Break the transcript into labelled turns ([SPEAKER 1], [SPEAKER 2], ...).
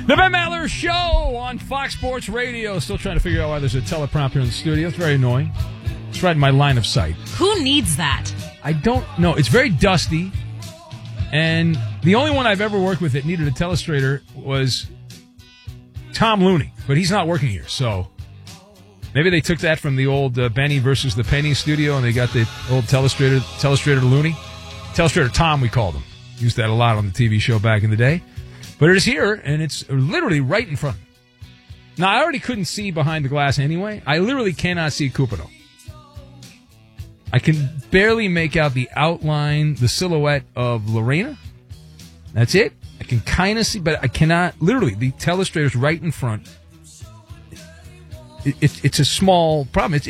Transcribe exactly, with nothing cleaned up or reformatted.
[SPEAKER 1] The Ben Maller Show on Fox Sports Radio. Still trying to figure out why there's a teleprompter in the studio. It's very annoying. It's right in my line of sight.
[SPEAKER 2] Who needs that?
[SPEAKER 1] I don't know. It's very dusty. And the only one I've ever worked with that needed a telestrator was Tom Looney. But he's not working here, so maybe they took that from the old uh, Benny versus the Penny studio, and they got the old telestrator, telestrator Looney. Telestrator Tom, we called him. Used that a lot on the T V show back in the day. But it is here, and it's literally right in front of me. Now, I already couldn't see behind the glass anyway. I literally cannot see Cupido. I can barely make out the outline, the silhouette of Lorena. That's it. I can kind of see, but I cannot. Literally, the telestrator's right in front. It, it, it's a small problem. It's